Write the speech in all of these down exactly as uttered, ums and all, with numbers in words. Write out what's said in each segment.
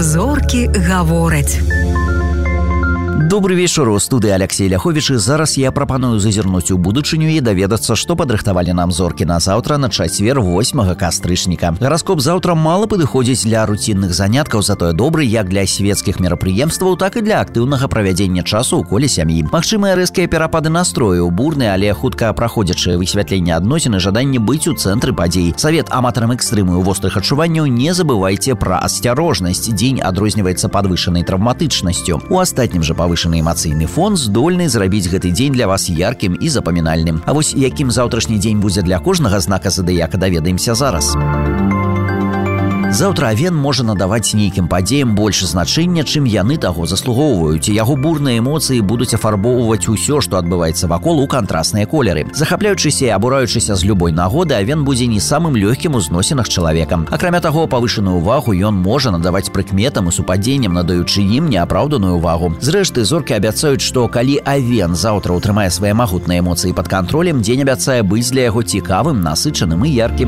Зоркі гавораць. Добрый вечер, у студии Алексей Ляхович, и зараз я прапаную зазірнуць у будучыню і даведацца, што падрыхтавалі нам зоркі на заўтра, на чацвер восьмага кастрычніка. Гараскоп заўтра мала падыходзіць для руцінных заняткаў, затое добры як для светскіх мерапрыемстваў, так і для актыўнага правядзення часу ў коле сям'і. Магчымыя рэзкія перапады настрою, бурныя, але хутка праходзячыя высвятленне адносін і жаданне быць у цэнтры падзей. Савет аматарам экстрэму і вострых адчуванняў: не забывайце пра асцярожнасць. Дзень адрозніваецца падвышанай травматычнасцю. У астатнім жа павышаны эмацыйны фон здольны зрабіць гэты дзень для вас яркім і запамінальным. А вось якім заўтрашні дзень будзе для кожнага знака задыяка, даведаемся зараз. Заўтра авен можа надаваць нейкім падзеям больш значэння, чым яны таго заслугоўваюць. Яго бурныя эмоцыі будуць афарбоўваць усё, што адбываецца вакол, у кантрасныя колеры. Захапляючыся і абураючыся з любой нагоды, авен будзе не самым лёгкім у зносінах чалавекам. Акрамя таго, павышаную ўвагу ён можа надаваць прыкметам і супадзенням, надаючы ім неапраўданую ўвагу. Зрэшты, зоркі абяцаюць, што калі авен заўтра ўтрымае свае магутныя эмоцыі пад кантролем, дзень абяцае быць для яго цікавым, насычаным і яркім.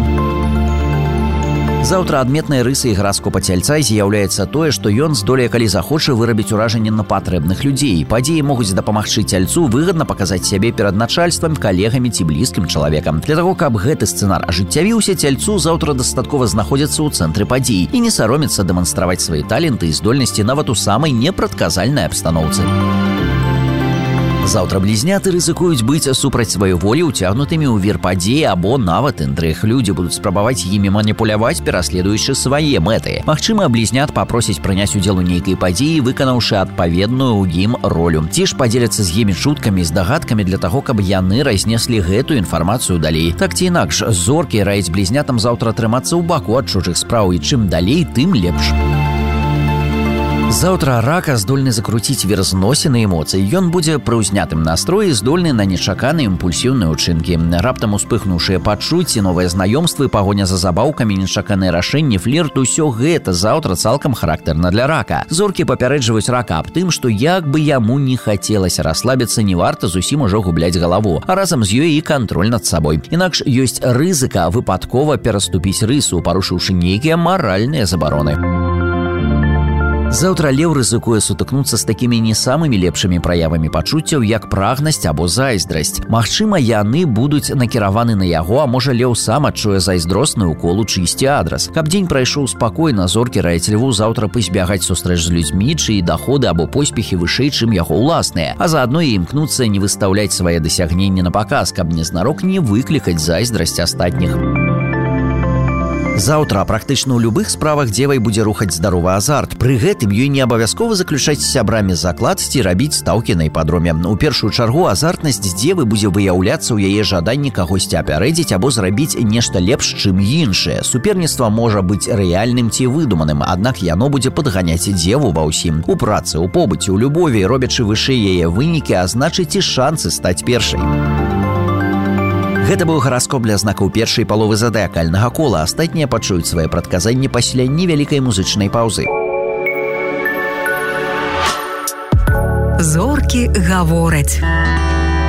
Заўтра адметнай рысай гараскопа цельца з'яўляецца тое, што ён здолее, калі захоча, вырабіць уражанне на патрэбных людзей. Падзеі могуць дапамагчы цельцу выгадна паказаць сябе перад начальствам, калегамі ці блізкім чалавекам. Для таго, каб гэты сцэнар ажыццявіўся, цельцу заўтра дастаткова знаходзіцца ў цэнтры падзей і не саромецца дэманстраваць свае таленты і здольнасці нават у самай непрадказальнай абстаноўцы. Заўтра блізняты рызыкуюць быць супраць сваёй волі ўцягнутымі ў вір падзеі або нават інтрыг. Людзі будуць спрабаваць імі маніпуляваць, пераследуючы свае мэты. Магчыма, блізнят папросяць прыняць удзел у нейкай падзеі, выканаўшы адпаведную ў ім ролю. Ці ж падзеляцца з імі чуткамі і здагадкамі для таго, каб яны разнеслі гэтую інфармацыю далей. Так ці інакш, зоркі раяць блізнятам заўтра трымацца ў баку ад чужых спраў, і чым далей, тым лепш. Заўтра рака здольны закруціць верзносіны эмоцый. Ён будзе пры ўзнятым настроі здольны на нечаканыя імпульсіўныя ўчынкі. Раптам успыхнуўшыя пачуцці, новыя знаёмствы, пагоня за забаўкамі, нечаканыя рашэнні, флірт — усё гэта заўтра цалкам характэрна для рака. Зоркі папярэджваюць рака аб тым, што як бы яму не хацелася расслабіцца, не варта зусім ужо губляць галаву, а разам з ёй і кантроль над сабой. Інакш ёсць рызыка выпадкова пераступіць рысу, парушыўшы нейкія маральныя забароны. Заўтра леў рызыкуе сутыкнуцца з такімі не самымі лепшымі праявамі пачуццяў, як прагнасць або зайздрасць. Магчыма, яны будуць накіраваны на яго, а можа, леў сам адчуе зайздросны ўкол у чыйсьці адрас. Каб дзень прайшоў спакойна, зоркі раяць льву заўтра пазбягаць сустрэч з людзьмі, чыі даходы або поспехі вышэй, чым яго ўласныя, а заадно і імкнуцца не выстаўляць свае дасягненні на паказ, каб незнарок не выклікаць зайздрасць астатніх. Заўтра практычна ў любых справах дзевай будзе рухаць здаровы азарт. Пры гэтым ёй не абавязкова заключаць з сябрамі заклад ці рабіць стаўкі на іпадроме. У першую чаргу азартнасць дзевы будзе выяўляцца ў яе жаданні кагосьці апярэдзіць або зрабіць нешта лепш, чым іншае. Суперніцтва можа быць рэальным ці выдуманым, аднак яно будзе падганяць дзеву ва ўсім. У працы, у побыце, у любові, робячы вышэй яе вынікі, а значыць і шансы стаць першай. Гэта быў гараскоп для знакаў першай паловы задыякальнага кола. Астатнія пачуюць свае прадказанні пасля невялікай музычнай паўзы. Зоркі гавораць.